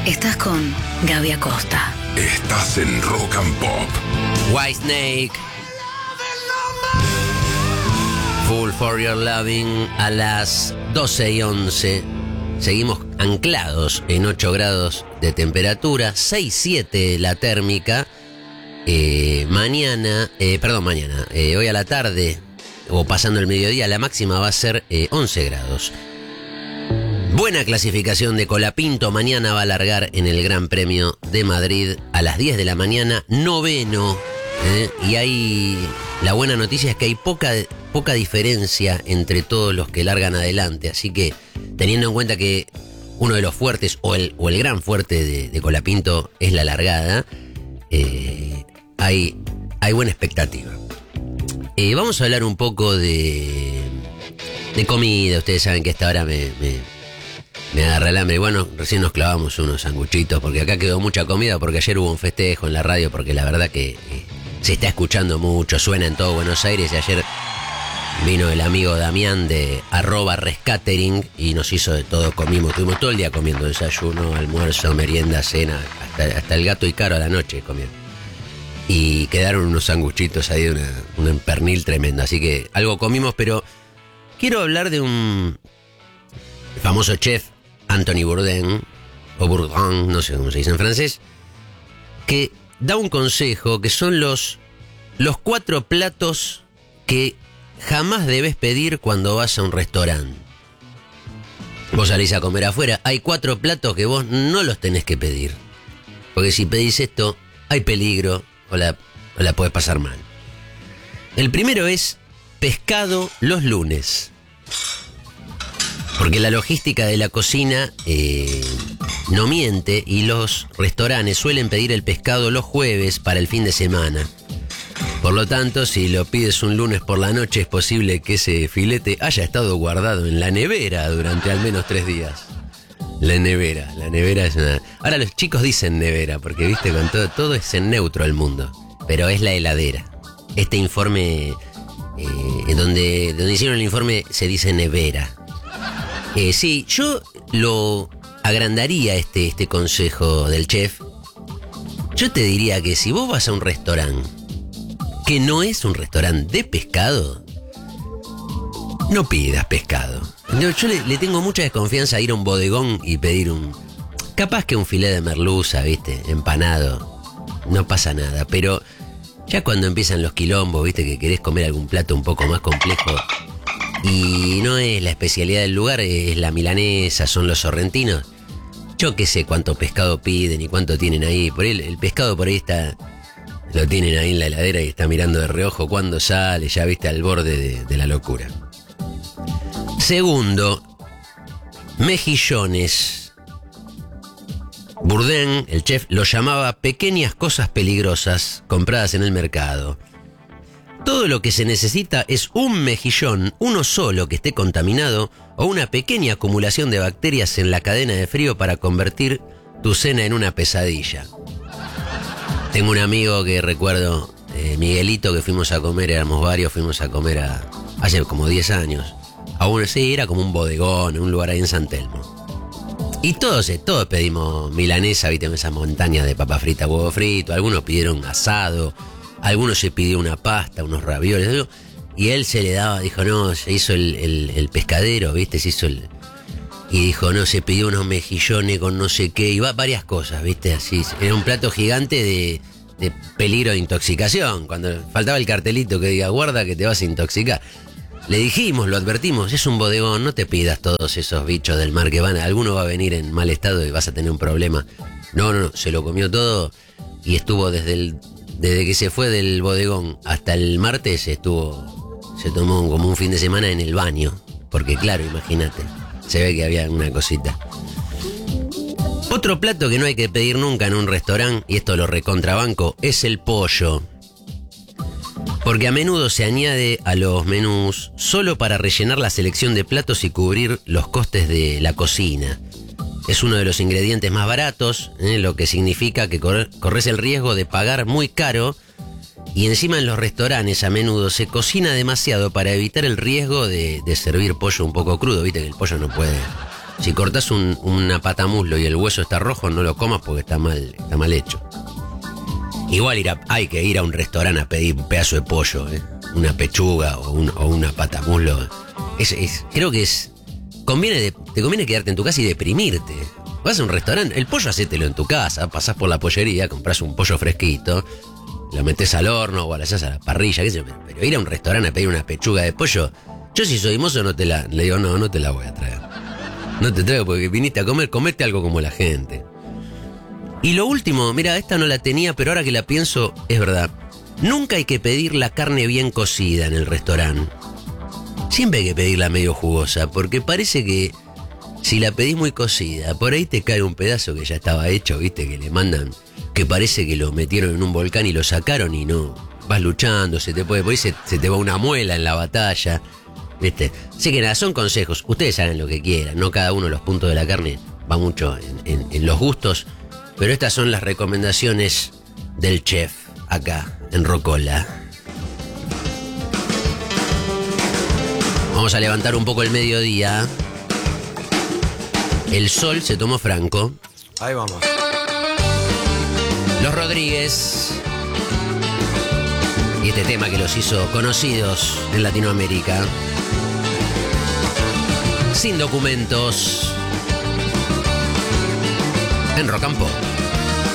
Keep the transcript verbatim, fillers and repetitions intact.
Estás con Gaby Acosta. Estás en Rock and Pop. Whitesnake. Full for Your Loving a las doce y once. Seguimos anclados en ocho grados de temperatura, seis siete la térmica. Eh, mañana, eh, perdón, mañana, eh, hoy a la tarde o pasando el mediodía, la máxima va a ser eh, once grados. Buena clasificación de Colapinto, mañana va a largar en el Gran Premio de Madrid a las diez de la mañana, noveno. ¿eh? Y hay, la buena noticia es que hay poca, poca diferencia entre todos los que largan adelante, así que teniendo en cuenta que uno de los fuertes o el, o el gran fuerte de, de Colapinto es la largada, eh, hay, hay buena expectativa. Eh, vamos a hablar un poco de, de comida. Ustedes saben que a esta hora me... me Me agarra el hambre. Bueno, recién nos clavamos unos sanguchitos porque acá quedó mucha comida, porque ayer hubo un festejo en la radio, porque la verdad que eh, se está escuchando mucho, suena en todo Buenos Aires, y ayer vino el amigo Damián de arroba rescatering y nos hizo de todo, comimos, estuvimos todo el día comiendo, desayuno, almuerzo, merienda, cena, hasta, hasta el gato y caro a la noche comieron. Y quedaron unos sanguchitos ahí, una, un pernil tremendo, así que algo comimos, pero quiero hablar de un famoso chef, Anthony Bourdain, o Bourdain, no sé cómo se dice en francés, que da un consejo que son los, los cuatro platos que jamás debes pedir cuando vas a un restaurante. Vos salís a comer afuera, hay cuatro platos que vos no los tenés que pedir. Porque si pedís esto, hay peligro o la, o la podés pasar mal. El primero es pescado los lunes. Porque la logística de la cocina eh, no miente y los restaurantes suelen pedir el pescado los jueves para el fin de semana. Por lo tanto, si lo pides un lunes por la noche, es posible que ese filete haya estado guardado en la nevera durante al menos tres días. La nevera, la nevera es una... Ahora los chicos dicen nevera, porque viste, con todo, todo es en neutro el mundo, pero es la heladera. Este informe, eh, donde, donde hicieron el informe, se dice nevera. Eh, sí, yo lo agrandaría este, este consejo del chef. Yo te diría que si vos vas a un restaurante que no es un restaurante de pescado, no pidas pescado. No, yo le, le tengo mucha desconfianza a ir a un bodegón y pedir un... Capaz que un filete de merluza, viste, empanado, no pasa nada. Pero ya cuando empiezan los quilombos, viste, que querés comer algún plato un poco más complejo... Y no es la especialidad del lugar, es la milanesa, son los sorrentinos. Yo qué sé cuánto pescado piden y cuánto tienen ahí. Por ahí el pescado por ahí está, lo tienen ahí en la heladera y está mirando de reojo cuando sale, ya viste, al borde de, de la locura. Segundo, mejillones. Bourdain, el chef, lo llamaba pequeñas cosas peligrosas compradas en el mercado. Todo lo que se necesita es un mejillón, uno solo que esté contaminado, o una pequeña acumulación de bacterias en la cadena de frío para convertir tu cena en una pesadilla. Tengo un amigo que recuerdo, eh, Miguelito, que fuimos a comer, éramos varios, fuimos a comer a, hace como diez años. Aún sí, era como un bodegón, un lugar ahí en San Telmo. Y todos, eh, todos pedimos milanesa, viste, en esa montaña de papa frita, huevo frito, algunos pidieron asado, algunos se pidió una pasta, unos ravioles, y él se le daba, dijo, no, se hizo el, el, el pescadero, viste, se hizo el... Y dijo, no, se pidió unos mejillones con no sé qué, y va varias cosas, viste, así, era un plato gigante de, de peligro de intoxicación, cuando faltaba el cartelito que diga, guarda que te vas a intoxicar. Le dijimos, lo advertimos, es un bodegón, no te pidas todos esos bichos del mar que van, alguno va a venir en mal estado y vas a tener un problema. No, no, no, se lo comió todo y estuvo desde el... Desde que se fue del bodegón hasta el martes estuvo, se tomó como un fin de semana en el baño. Porque claro, imagínate, se ve que había una cosita. Otro plato que no hay que pedir nunca en un restaurante, y esto lo recontrabanco, es el pollo. Porque a menudo se añade a los menús solo para rellenar la selección de platos y cubrir los costes de la cocina. Es uno de los ingredientes más baratos, ¿eh? Lo que significa que corre, corres el riesgo de pagar muy caro, y encima en los restaurantes a menudo se cocina demasiado para evitar el riesgo de, de servir pollo un poco crudo. Viste que el pollo no puede, Si cortás un, una patamuslo y el hueso está rojo, no lo comas porque está mal, está mal hecho. Igual ir a, hay que ir a un restaurante a pedir un pedazo de pollo, ¿eh? Una pechuga o, un, o una patamuslo. Es, es, creo que es... Conviene de, te conviene quedarte en tu casa y deprimirte. Vas a un restaurante, el pollo hacételo en tu casa, pasás por la pollería, compras un pollo fresquito, lo metés al horno o a la a la parrilla, qué sé yo, pero ir a un restaurante a pedir una pechuga de pollo, yo si soy mozo no te la... Le digo, no, no te la voy a traer. No te traigo porque viniste a comer, comete algo como la gente. Y lo último, mira, esta no la tenía, pero ahora que la pienso, es verdad. Nunca hay que pedir la carne bien cocida en el restaurante. Siempre hay que pedirla medio jugosa, porque parece que si la pedís muy cocida, por ahí te cae un pedazo que ya estaba hecho, viste, que le mandan, que parece que lo metieron en un volcán y lo sacaron y no. Vas luchando, se te puede, por ahí se, se te va una muela en la batalla, viste. Así que nada, son consejos, ustedes hagan lo que quieran, no cada uno de los puntos de la carne va mucho en, en, en los gustos. Pero estas son las recomendaciones del chef acá, en Rocola. Vamos a levantar un poco el mediodía. El sol se tomó franco. Ahí vamos. Los Rodríguez. Y este tema que los hizo conocidos en Latinoamérica. Sin documentos. En Rock and Pop.